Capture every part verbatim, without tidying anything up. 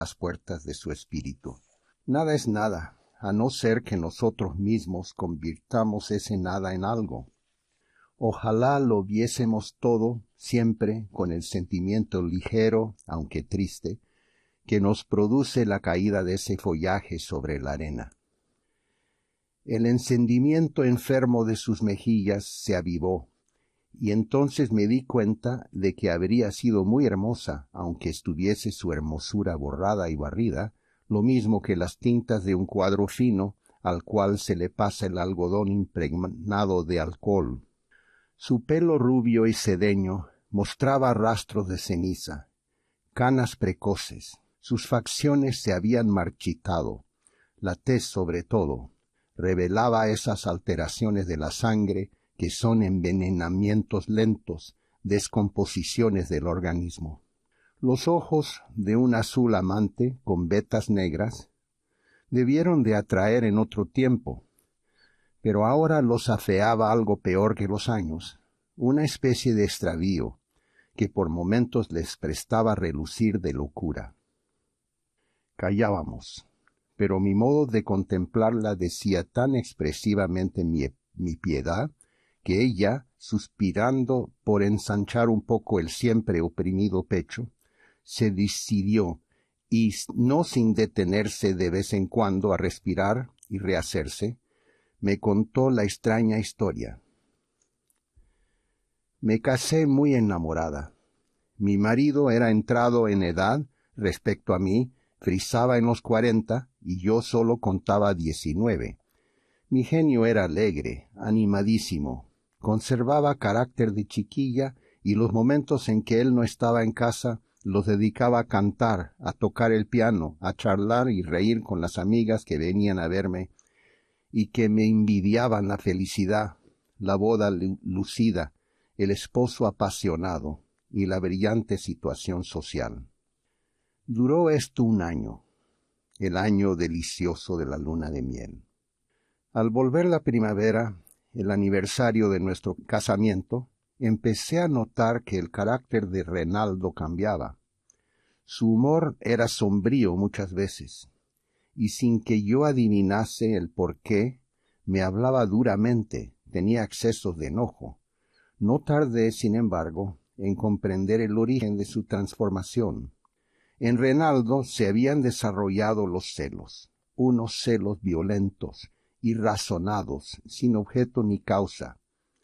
las puertas de su espíritu. Nada es nada, a no ser que nosotros mismos convirtamos ese nada en algo. Ojalá lo viésemos todo siempre con el sentimiento ligero, aunque triste, que nos produce la caída de ese follaje sobre la arena. El encendimiento enfermo de sus mejillas se avivó, y entonces me di cuenta de que habría sido muy hermosa, aunque estuviese su hermosura borrada y barrida, lo mismo que las tintas de un cuadro fino al cual se le pasa el algodón impregnado de alcohol. Su pelo rubio y sedeño mostraba rastros de ceniza, canas precoces, sus facciones se habían marchitado, la tez sobre todo revelaba esas alteraciones de la sangre que son envenenamientos lentos, descomposiciones del organismo. Los ojos, de un azul amante con vetas negras, debieron de atraer en otro tiempo, pero ahora los afeaba algo peor que los años, una especie de extravío, que por momentos les prestaba relucir de locura. Callábamos, pero mi modo de contemplarla decía tan expresivamente mi, mi piedad, que ella, suspirando por ensanchar un poco el siempre oprimido pecho, se decidió, y no sin detenerse de vez en cuando a respirar y rehacerse, me contó la extraña historia. Me casé muy enamorada. Mi marido era entrado en edad, respecto a mí, frisaba en los cuarenta, y yo solo contaba diecinueve. Mi genio era alegre, animadísimo, conservaba carácter de chiquilla, y los momentos en que él no estaba en casa los dedicaba a cantar, a tocar el piano, a charlar y reír con las amigas que venían a verme, y que me envidiaban la felicidad, la boda lucida, el esposo apasionado y la brillante situación social. Duró esto un año, el año delicioso de la luna de miel. Al volver la primavera, el aniversario de nuestro casamiento, empecé a notar que el carácter de Renaldo cambiaba. Su humor era sombrío muchas veces, y sin que yo adivinase el porqué, me hablaba duramente, tenía excesos de enojo. No tardé, sin embargo, en comprender el origen de su transformación. En Renaldo se habían desarrollado los celos, unos celos violentos, irrazonados, sin objeto ni causa,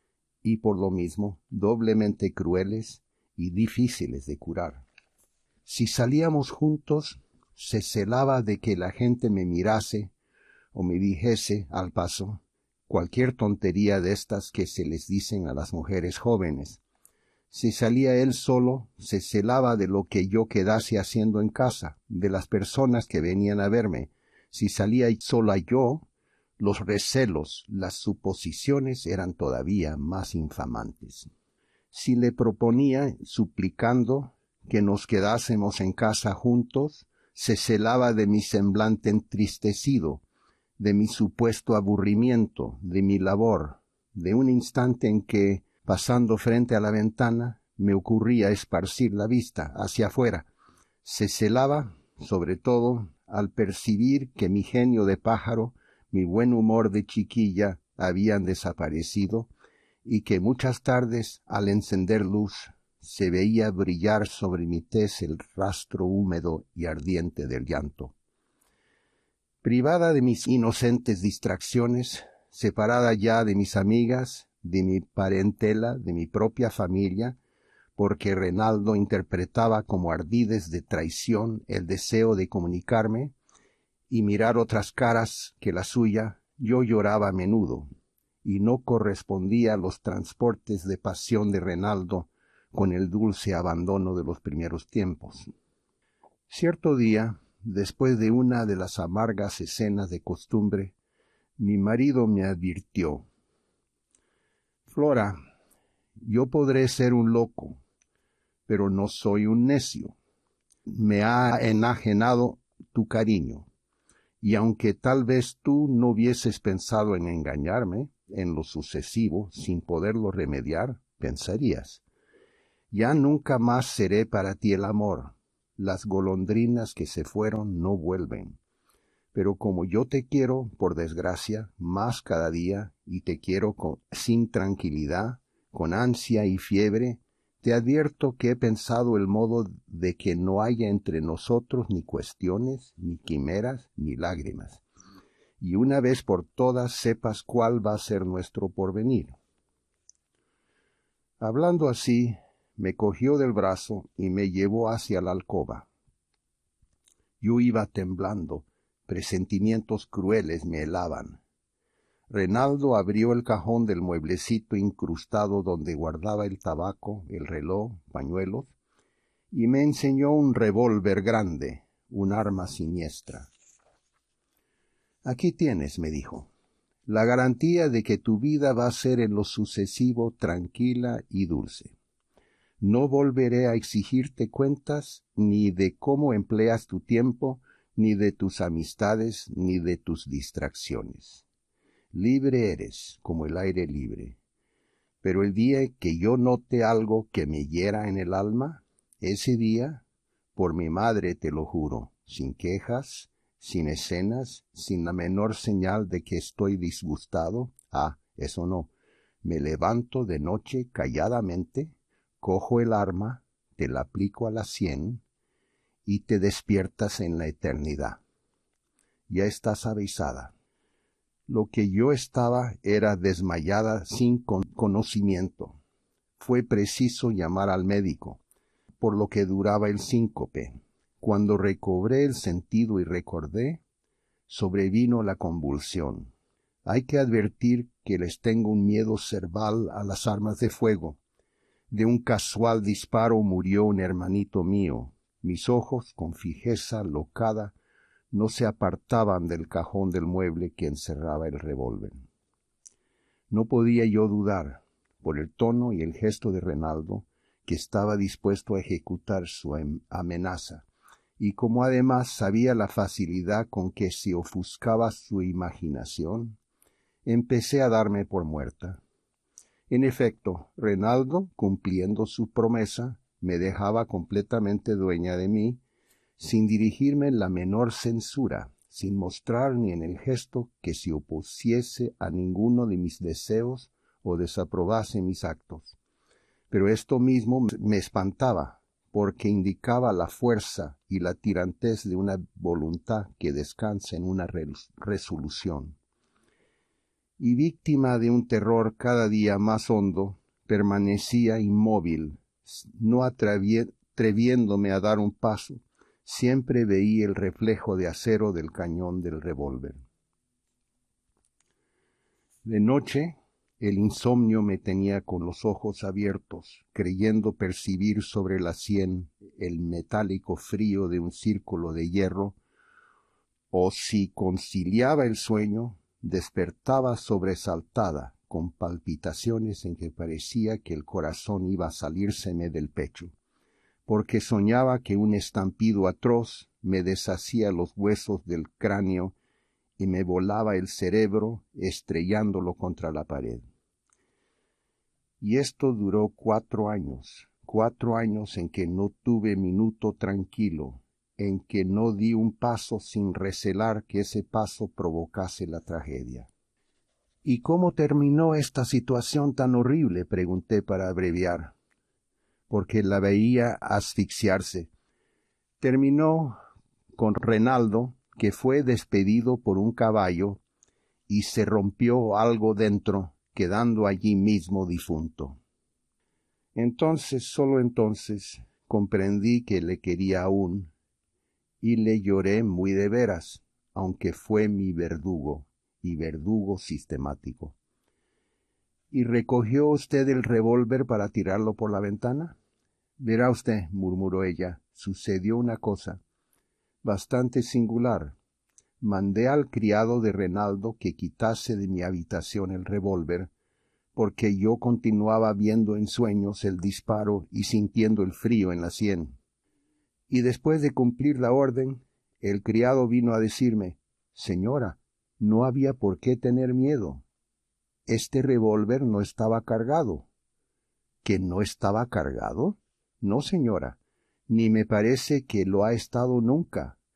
y por lo mismo doblemente crueles y difíciles de curar. Si salíamos juntos, se celaba de que la gente me mirase o me dijese al paso cualquier tontería de estas que se les dicen a las mujeres jóvenes. Si salía él solo, se celaba de lo que yo quedase haciendo en casa, de las personas que venían a verme. Si salía sola yo, los recelos, las suposiciones eran todavía más infamantes. Si le proponía, suplicando, que nos quedásemos en casa juntos, se celaba de mi semblante entristecido, de mi supuesto aburrimiento, de mi labor, de un instante en que, pasando frente a la ventana, me ocurría esparcir la vista hacia afuera. Se celaba, sobre todo, al percibir que mi genio de pájaro, mi buen humor de chiquilla habían desaparecido, y que muchas tardes, al encender luz, se veía brillar sobre mi tez el rastro húmedo y ardiente del llanto. Privada de mis inocentes distracciones, separada ya de mis amigas, de mi parentela, de mi propia familia, porque Renaldo interpretaba como ardides de traición el deseo de comunicarme y mirar otras caras que la suya, yo lloraba a menudo, y no correspondía a los transportes de pasión de Renaldo con el dulce abandono de los primeros tiempos. Cierto día, después de una de las amargas escenas de costumbre, mi marido me advirtió: «Flora, yo podré ser un loco, pero no soy un necio. Me ha enajenado tu cariño, y aunque tal vez tú no hubieses pensado en engañarme, en lo sucesivo, sin poderlo remediar, pensarías: ya nunca más seré para ti el amor, Las golondrinas que se fueron no vuelven. Pero como yo te quiero, por desgracia, más cada día, y te quiero con, sin tranquilidad, con ansia y fiebre, te advierto que he pensado el modo de que no haya entre nosotros ni cuestiones, ni quimeras, ni lágrimas. Y una vez por todas sepas cuál va a ser nuestro porvenir. Hablando así, me cogió del brazo y me llevó hacia la alcoba. Yo iba temblando, presentimientos crueles me helaban. Renaldo abrió el cajón del mueblecito incrustado donde guardaba el tabaco, el reloj, pañuelos, y me enseñó un revólver grande, un arma siniestra. Aquí tienes, me dijo, la garantía de que tu vida va a ser en lo sucesivo tranquila y dulce. No volveré a exigirte cuentas ni de cómo empleas tu tiempo, ni de tus amistades, ni de tus distracciones. Libre eres, como el aire libre. Pero el día que yo note algo que me hiera en el alma, ese día, por mi madre te lo juro, sin quejas, sin escenas, sin la menor señal de que estoy disgustado, ah, eso no, me levanto de noche calladamente, cojo el arma, te la aplico a la sien, y te despiertas en la eternidad. Ya estás avisada. Lo que yo estaba era desmayada sin con conocimiento. Fue preciso llamar al médico, por lo que duraba el síncope. Cuando recobré el sentido y recordé, sobrevino la convulsión. Hay que advertir que les tengo un miedo cerval a las armas de fuego. De un casual disparo murió un hermanito mío. Mis ojos, con fijeza locada, no se apartaban del cajón del mueble que encerraba el revólver. No podía yo dudar, por el tono y el gesto de Renaldo, que estaba dispuesto a ejecutar su amenaza, y como además sabía la facilidad con que se ofuscaba su imaginación, empecé a darme por muerta. En efecto, Renaldo, cumpliendo su promesa, me dejaba completamente dueña de mí, sin dirigirme la menor censura, sin mostrar ni en el gesto que se opusiese a ninguno de mis deseos o desaprobase mis actos. Pero esto mismo me espantaba, porque indicaba la fuerza y la tirantez de una voluntad que descansa en una resolución. Y víctima de un terror cada día más hondo, permanecía inmóvil, no atreviéndome a dar un paso. Siempre veía el reflejo de acero del cañón del revólver. De noche, el insomnio me tenía con los ojos abiertos, creyendo percibir sobre la sien el metálico frío de un círculo de hierro, o si conciliaba el sueño, despertaba sobresaltada, con palpitaciones en que parecía que el corazón iba a salírseme del pecho, porque soñaba que un estampido atroz me deshacía los huesos del cráneo y me volaba el cerebro estrellándolo contra la pared. Y esto duró cuatro años, cuatro años en que no tuve minuto tranquilo, en que no di un paso sin recelar que ese paso provocase la tragedia. ¿Y cómo terminó esta situación tan horrible?, pregunté para abreviar, porque la veía asfixiarse. Terminó con Renaldo, que fue despedido por un caballo y se rompió algo dentro, quedando allí mismo difunto. Entonces, solo entonces, comprendí que le quería aún, y le lloré muy de veras, aunque fue mi verdugo, y verdugo sistemático. ¿Y recogió usted el revólver para tirarlo por la ventana? Verá usted, murmuró ella, sucedió una cosa bastante singular. Mandé al criado de Renaldo que quitase de mi habitación el revólver, porque yo continuaba viendo en sueños el disparo y sintiendo el frío en la sien. Y después de cumplir la orden, el criado vino a decirme, «Señora, no había por qué tener miedo. Este revólver no estaba cargado». ¿Que no estaba cargado? No, señora. ni me parece que lo ha estado nunca.